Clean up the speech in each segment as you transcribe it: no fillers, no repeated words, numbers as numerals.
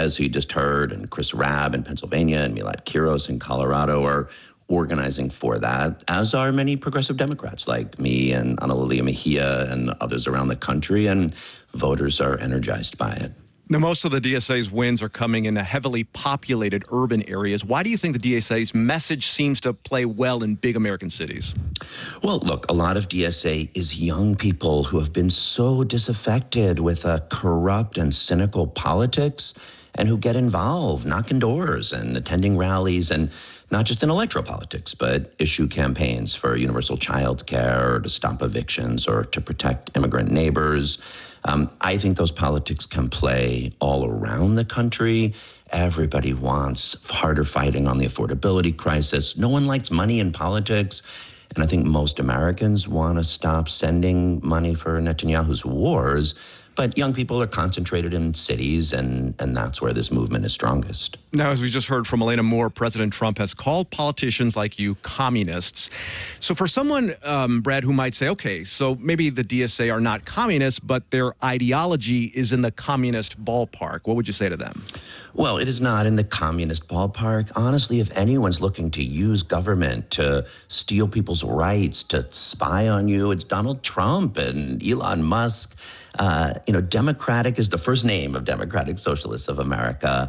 Perez, who you just heard, and Chris Rabb in Pennsylvania, and Milad Kiros in Colorado are organizing for that, as are many progressive Democrats like me and Ana Lilia Mejia and others around the country, and voters are energized by it. Now, most of the DSA's wins are coming in heavily populated urban areas. Why do you think the DSA's message seems to play well in big American cities? Well, look, a lot of DSA is young people who have been so disaffected with a corrupt and cynical politics and who get involved, knocking doors and attending rallies, and not just in electoral politics, but issue campaigns for universal child care, or to stop evictions, or to protect immigrant neighbors. I think those politics can play all around the country. Everybody wants harder fighting on the affordability crisis. No one likes money in politics. And I think most Americans want to stop sending money for Netanyahu's wars. But young people are concentrated in cities, and that's where this movement is strongest. Now, as we just heard from Elena Moore, President Trump has called politicians like you communists. So for someone, Brad, who might say, okay, so maybe the DSA are not communists, but their ideology is in the communist ballpark, what would you say to them? Well, it is not in the communist ballpark. Honestly, if anyone's looking to use government to steal people's rights, to spy on you, it's Donald Trump and Elon Musk. Democratic is the first name of Democratic Socialists of America.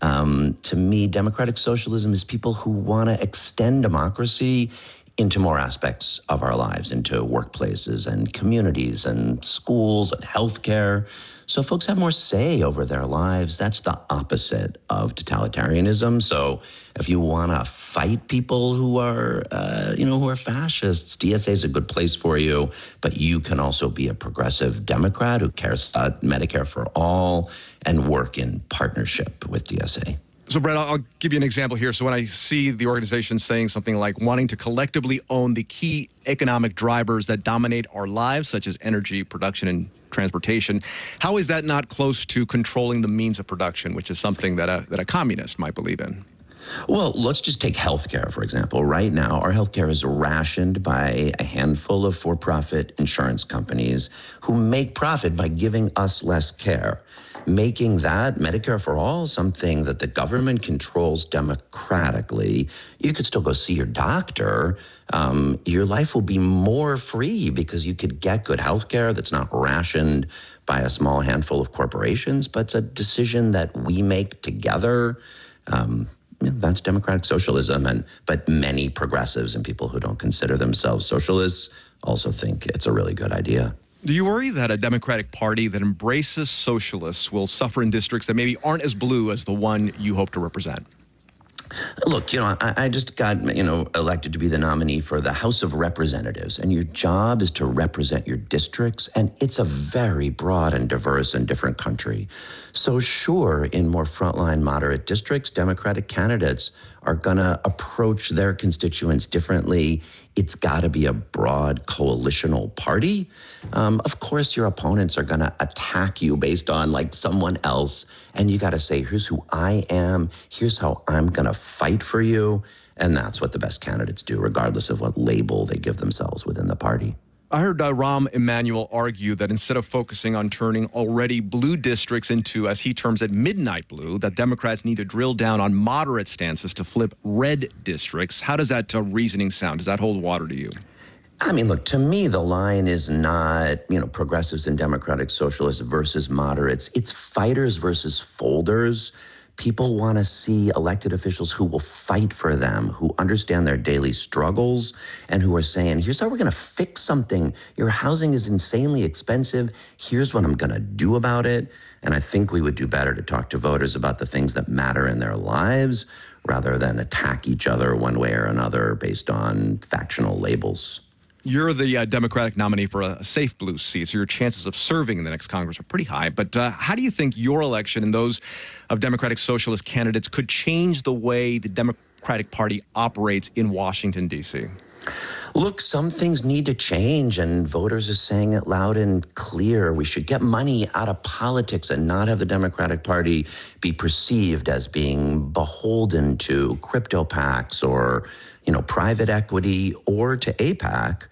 To me, democratic socialism is people who want to extend democracy into more aspects of our lives, into workplaces and communities and schools and healthcare. So folks have more say over their lives. That's the opposite of totalitarianism. So if you want to fight people who are fascists, DSA is a good place for you. But you can also be a progressive Democrat who cares about Medicare for all and work in partnership with DSA. So, Brett, I'll give you an example here. So when I see the organization saying something like wanting to collectively own the key economic drivers that dominate our lives, such as energy, production, and transportation, how is that not close to controlling the means of production, which is something that a communist might believe in? Well, let's just take healthcare, for example. Right now, our healthcare is rationed by a handful of for-profit insurance companies who make profit by giving us less care, making that Medicare for all something that the government controls democratically. You could still go see your doctor. Your life will be more free because you could get good healthcare that's not rationed by a small handful of corporations, but it's a decision that we make together. That's democratic socialism, but many progressives and people who don't consider themselves socialists also think it's a really good idea. Do you worry that a Democratic Party that embraces socialists will suffer in districts that maybe aren't as blue as the one you hope to represent? Look, I just got, elected to be the nominee for the House of Representatives, and your job is to represent your districts, and it's a very broad and diverse and different country. So sure, in more frontline moderate districts, Democratic candidates are going to approach their constituents differently. It's got to be a broad coalitional party. Of course, your opponents are going to attack you based on someone else. And you got to say, here's who I am. Here's how I'm going to fight for you. And that's what the best candidates do, regardless of what label they give themselves within the party. I heard Rahm Emanuel argue that instead of focusing on turning already blue districts into, as he terms it, midnight blue, that Democrats need to drill down on moderate stances to flip red districts. How does that reasoning sound? Does that hold water to you? I mean, look, to me, the line is not, progressives and democratic socialists versus moderates. It's fighters versus folders. People want to see elected officials who will fight for them, who understand their daily struggles, and who are saying, here's how we're going to fix something. Your housing is insanely expensive. Here's what I'm going to do about it. And I think we would do better to talk to voters about the things that matter in their lives rather than attack each other one way or another based on factional labels. You're the Democratic nominee for a safe blue seat, so your chances of serving in the next Congress are pretty high. But how do you think your election and those of Democratic Socialist candidates could change the way the Democratic Party operates in Washington, D.C.? Look, some things need to change, and voters are saying it loud and clear. We should get money out of politics and not have the Democratic Party be perceived as being beholden to crypto PACs or, private equity or to AIPAC.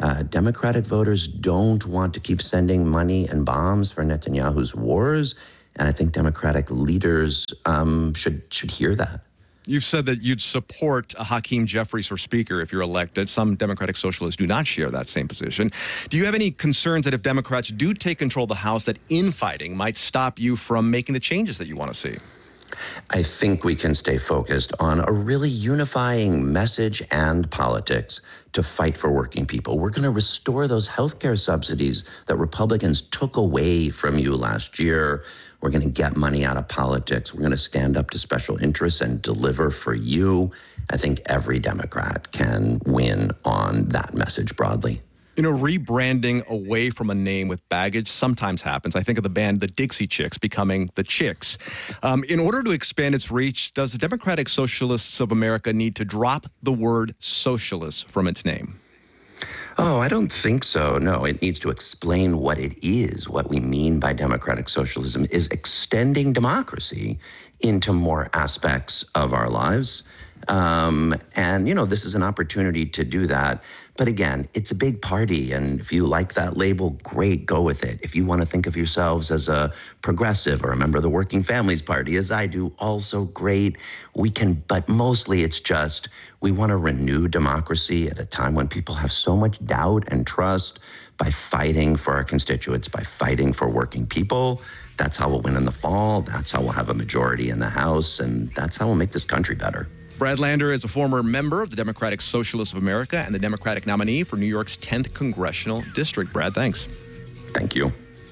Democratic voters don't want to keep sending money and bombs for Netanyahu's wars, And I think Democratic leaders should hear that. You've said that you'd support Hakeem Jeffries for Speaker if you're elected. Some Democratic Socialists do not share that same position. Do you have any concerns that if Democrats do take control of the House, that infighting might stop you from making the changes that you want to see? I think we can stay focused on a really unifying message and politics to fight for working people. We're going to restore those healthcare subsidies that Republicans took away from you last year. We're going to get money out of politics. We're going to stand up to special interests and deliver for you. I think every Democrat can win on that message broadly. You know, rebranding away from a name with baggage sometimes happens. I think of the band The Dixie Chicks becoming The Chicks. In order to expand its reach, does the Democratic Socialists of America need to drop the word socialist from its name? Oh, I don't think so. No, it needs to explain what it is. What we mean by democratic socialism is extending democracy into more aspects of our lives. And, you know, this is an opportunity to do that. But again, it's a big party. And if you like that label, great, go with it. If you want to think of yourselves as a progressive or a member of the Working Families Party, as I do, also great. We can, but mostly it's just, we want to renew democracy at a time when people have so much doubt and trust by fighting for our constituents, by fighting for working people. That's how we'll win in the fall. That's how we'll have a majority in the House. And that's how we'll make this country better. Brad Lander is a former member of the Democratic Socialists of America and the Democratic nominee for New York's 10th Congressional District. Brad, thanks. Thank you.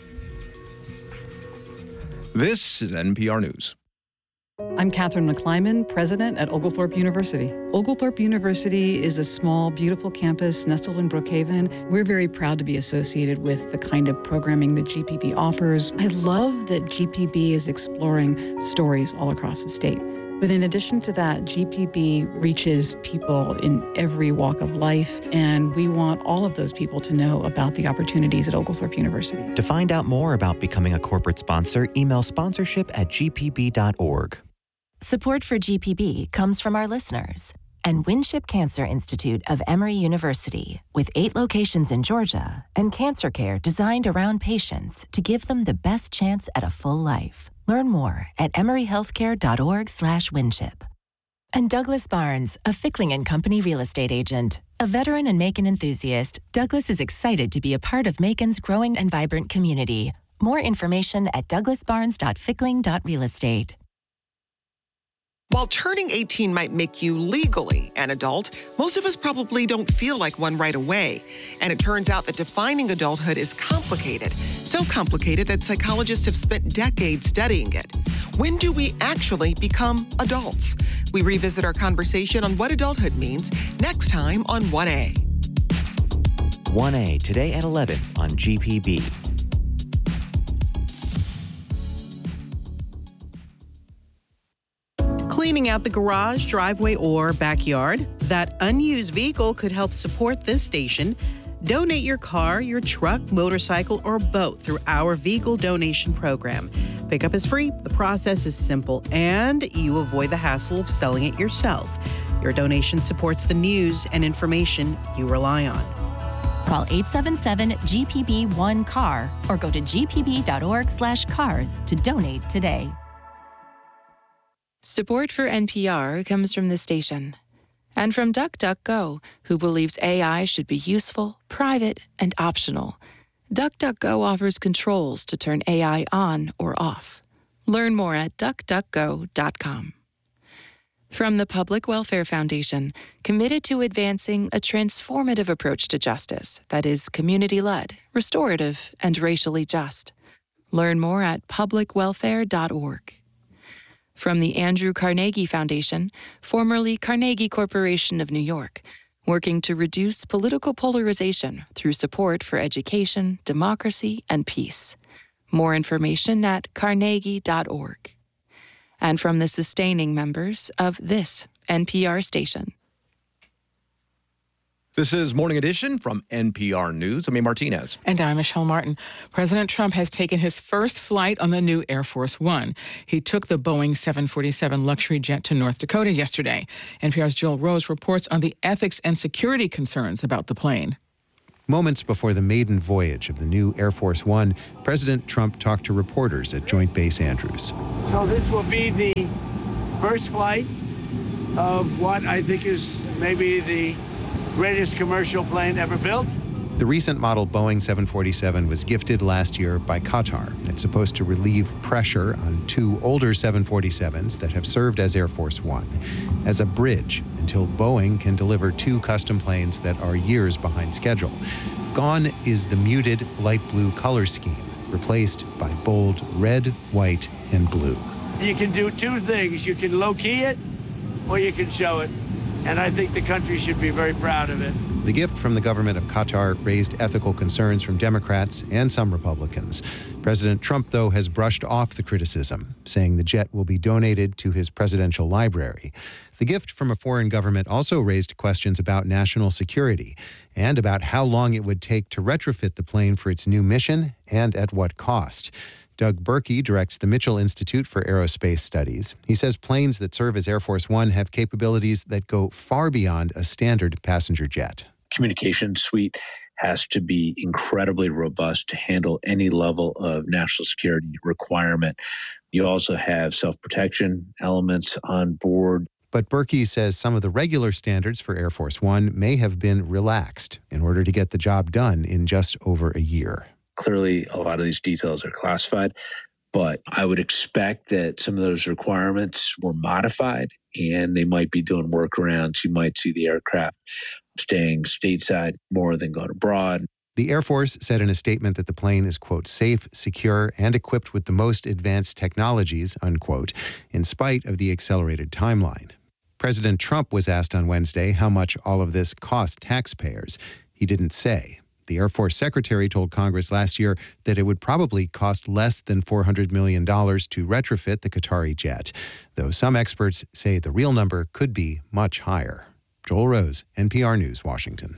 This is NPR News. I'm Catherine McClyman, president at Oglethorpe University. Oglethorpe University is a small, beautiful campus nestled in Brookhaven. We're very proud to be associated with the kind of programming that GPB offers. I love that GPB is exploring stories all across the state. But in addition to that, GPB reaches people in every walk of life, and we want all of those people to know about the opportunities at Oglethorpe University. To find out more about becoming a corporate sponsor, email sponsorship@gpb.org. Support for GPB comes from our listeners and Winship Cancer Institute of Emory University, with 8 locations in Georgia and cancer care designed around patients to give them the best chance at a full life. Learn more at emoryhealthcare.org/winship. And Douglas Barnes, a Fickling & Company real estate agent. A veteran and Macon enthusiast, Douglas is excited to be a part of Macon's growing and vibrant community. More information at douglasbarnes.fickling.realestate. While turning 18 might make you legally an adult, most of us probably don't feel like one right away. And it turns out that defining adulthood is complicated. So complicated that psychologists have spent decades studying it. When do we actually become adults? We revisit our conversation on what adulthood means next time on 1A. 1A, today at 11 on GPB. Cleaning out the garage, driveway, or backyard? That unused vehicle could help support this station. Donate your car, your truck, motorcycle, or boat through our vehicle donation program. Pickup is free, the process is simple, and you avoid the hassle of selling it yourself. Your donation supports the news and information you rely on. Call 877-GPB-1-CAR or go to gpb.org/cars to donate today. Support for NPR comes from the station and from DuckDuckGo, who believes AI should be useful, private, and optional. DuckDuckGo offers controls to turn AI on or off. Learn more at duckduckgo.com. From the Public Welfare Foundation, committed to advancing a transformative approach to justice that is community-led, restorative, and racially just. Learn more at publicwelfare.org. From the Andrew Carnegie Foundation, formerly Carnegie Corporation of New York, working to reduce political polarization through support for education, democracy, and peace. More information at carnegie.org. And from the sustaining members of this NPR station. This is Morning Edition from NPR News. I'm Martinez. And I'm Michelle Martin. President Trump has taken his first flight on the new Air Force One. He took the Boeing 747 luxury jet to North Dakota yesterday. NPR's Jill Rose reports on the ethics and security concerns about the plane. Moments before the maiden voyage of the new Air Force One, President Trump talked to reporters at Joint Base Andrews. So this will be the first flight of what I think is maybe the greatest commercial plane ever built. The recent model Boeing 747 was gifted last year by Qatar. It's supposed to relieve pressure on two older 747s that have served as Air Force One as a bridge until Boeing can deliver two custom planes that are years behind schedule. Gone is the muted light blue color scheme, replaced by bold red, white, and blue. You can do two things. You can low-key it, or you can show it. And I think the country should be very proud of it. The gift from the government of Qatar raised ethical concerns from Democrats and some Republicans. President Trump, though, has brushed off the criticism, saying the jet will be donated to his presidential library. The gift from a foreign government also raised questions about national security and about how long it would take to retrofit the plane for its new mission and at what cost. Doug Berkey directs the Mitchell Institute for Aerospace Studies. He says planes that serve as Air Force One have capabilities that go far beyond a standard passenger jet. Communication suite has to be incredibly robust to handle any level of national security requirement. You also have self-protection elements on board. But Berkey says some of the regular standards for Air Force One may have been relaxed in order to get the job done in just over a year. Clearly, a lot of these details are classified, but I would expect that some of those requirements were modified and they might be doing workarounds. You might see the aircraft staying stateside more than going abroad. The Air Force said in a statement that the plane is, quote, safe, secure, and equipped with the most advanced technologies, unquote, in spite of the accelerated timeline. President Trump was asked on Wednesday how much all of this cost taxpayers. He didn't say. The Air Force Secretary told Congress last year that it would probably cost less than $400 million to retrofit the Qatari jet, though some experts say the real number could be much higher. Joel Rose, NPR News, Washington.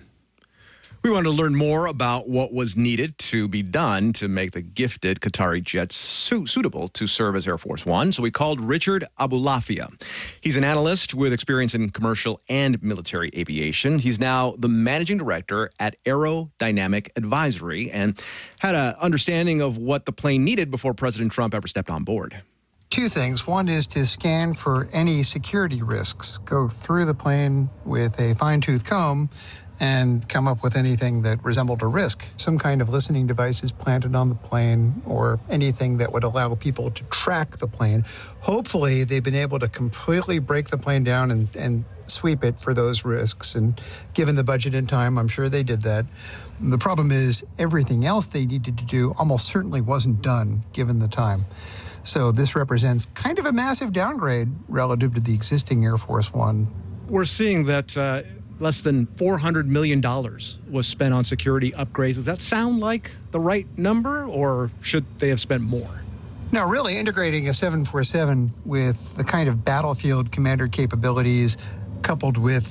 We wanted to learn more about what was needed to be done to make the gifted Qatari jet suitable to serve as Air Force One. So we called Richard Abulafia. He's an analyst with experience in commercial and military aviation. He's now the managing director at Aerodynamic Advisory and had an understanding of what the plane needed before President Trump ever stepped on board. Two things. One is to scan for any security risks, go through the plane with a fine-tooth comb and come up with anything that resembled a risk. Some kind of listening devices planted on the plane or anything that would allow people to track the plane. Hopefully, they've been able to completely break the plane down and sweep it for those risks. And given the budget and time, I'm sure they did that. The problem is everything else they needed to do almost certainly wasn't done given the time. So this represents kind of a massive downgrade relative to the existing Air Force One. We're seeing that less than $400 million was spent on security upgrades. Does that sound like the right number, or should they have spent more? No, really integrating a 747 with the kind of battlefield commander capabilities coupled with,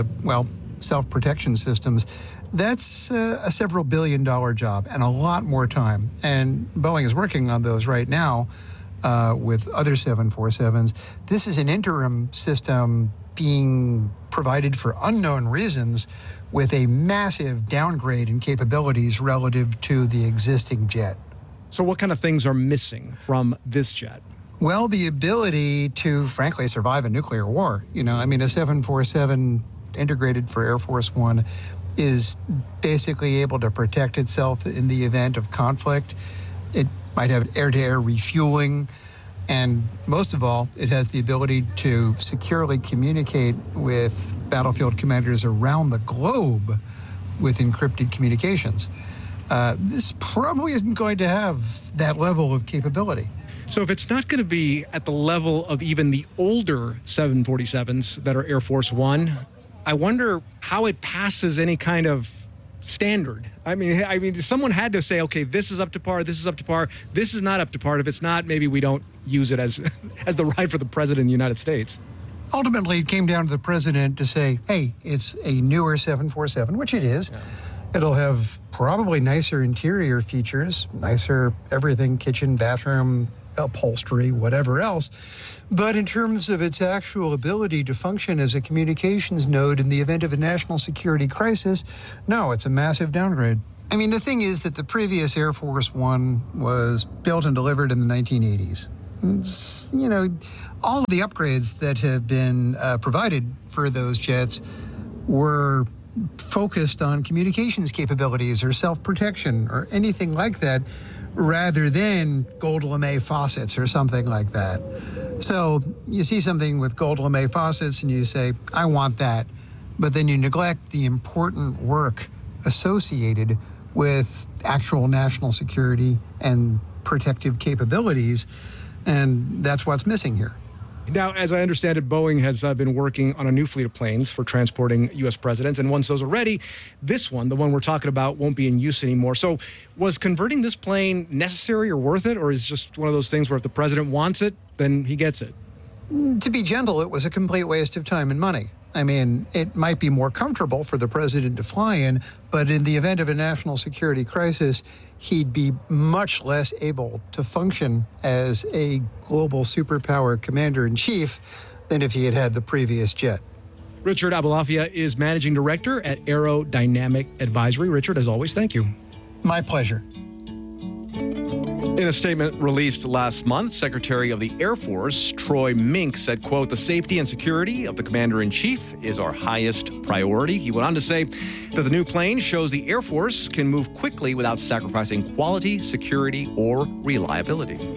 self-protection systems, that's a several billion-dollar job and a lot more time. And Boeing is working on those right now with other 747s. This is an interim system being provided for unknown reasons with a massive downgrade in capabilities relative to the existing jet. So what kind of things are missing from this jet? Well, the ability to, frankly, survive a nuclear war. A 747 integrated for Air Force One is basically able to protect itself in the event of conflict. It might have air-to-air refueling. And most of all, it has the ability to securely communicate with battlefield commanders around the globe with encrypted communications. This probably isn't going to have that level of capability. So if it's not going to be at the level of even the older 747s that are Air Force One, I wonder how it passes any kind of standard. I mean, someone had to say, okay, this is up to par, this is up to par, this is not up to par. If it's not, maybe we don't use it as the ride for the president of the United States. Ultimately, it came down to the president to say, hey, it's a newer 747, which it is. Yeah. It'll have probably nicer interior features, nicer everything, kitchen, bathroom, upholstery, whatever else. But in terms of its actual ability to function as a communications node in the event of a national security crisis, no, it's a massive downgrade. I mean, the thing is that the previous Air Force One was built and delivered in the 1980s. It's, all of the upgrades that have been provided for those jets were focused on communications capabilities or self-protection or anything like that, rather than gold lame faucets or something like that. So you see something with gold lame faucets and you say, I want that. But then you neglect the important work associated with actual national security and protective capabilities. And that's what's missing here. Now, as I understand it, Boeing has been working on a new fleet of planes for transporting U.S. presidents. And once those are ready, this one, the one we're talking about, won't be in use anymore. So was converting this plane necessary or worth it? Or is it just one of those things where if the president wants it, then he gets it? To be gentle, it was a complete waste of time and money. I mean, it might be more comfortable for the president to fly in, but in the event of a national security crisis, he'd be much less able to function as a global superpower commander-in-chief than if he had had the previous jet. Richard Abulafia is managing director at Aerodynamic Advisory. Richard, as always, thank you. My pleasure. In a statement released last month, Secretary of the Air Force Troy Mink said, quote, the safety and security of the commander-in-chief is our highest priority. He went on to say that the new plane shows the Air Force can move quickly without sacrificing quality, security, or reliability.